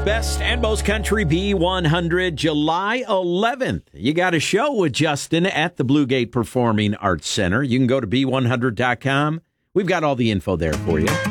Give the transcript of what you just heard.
Best and Most Country B100, July 11th. You got a show with Justin at the Blue Gate Performing Arts Center. You can go to B100.com. We've got all the info there for you.